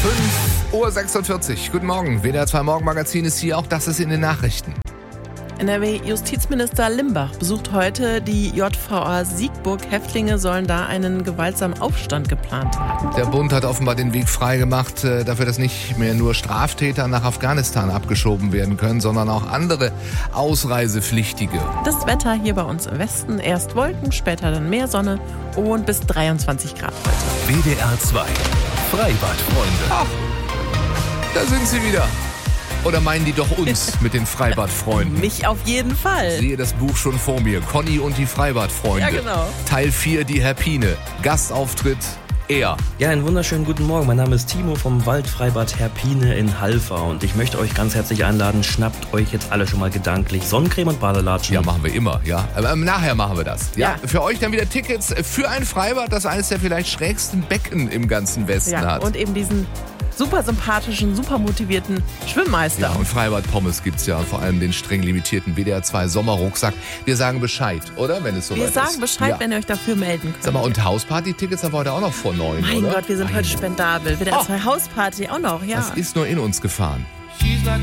5:46 Uhr. Guten Morgen. WDR 2 Morgenmagazin ist hier. Auch das ist in den Nachrichten. NRW-Justizminister Limbach besucht heute die JVA Siegburg. Häftlinge sollen da einen gewaltsamen Aufstand geplant haben. Der Bund hat offenbar den Weg freigemacht, dafür, dass nicht mehr nur Straftäter nach Afghanistan abgeschoben werden können, sondern auch andere Ausreisepflichtige. Das Wetter hier bei uns im Westen. Erst Wolken, später dann mehr Sonne und bis 23 Grad heute. WDR 2 Freibadfreunde. Ach, da sind sie wieder. Oder meinen die doch uns mit den Freibadfreunden? Mich auf jeden Fall. Ich sehe das Buch schon vor mir. Conny und die Freibadfreunde. Ja, genau. Teil 4, die Herpine. Gastauftritt, er. Ja, einen wunderschönen guten Morgen. Mein Name ist Timo vom Waldfreibad Herpine in Halver und ich möchte euch ganz herzlich einladen, schnappt euch jetzt alle schon mal gedanklich Sonnencreme und Badelatschen. Ja, machen wir immer, ja. Aber nachher machen wir das. Ja. Ja. Für euch dann wieder Tickets für ein Freibad, das eines der vielleicht schrägsten Becken im ganzen Westen hat. Und eben diesen super sympathischen, super motivierten Schwimmmeister. Ja, und Freibad-Pommes gibt's ja, und vor allem den streng limitierten WDR 2 Sommerrucksack. Wir sagen Bescheid, oder? Wenn es soweit ist. Wir sagen Bescheid, ja. wenn ihr euch dafür melden könnt. Sag mal, und Hausparty-Tickets haben wir heute auch noch vor 9, Mein oder? Gott, wir sind heute spendabel. WDR 2 Hausparty auch noch, ja. Das ist nur in uns gefahren. She's like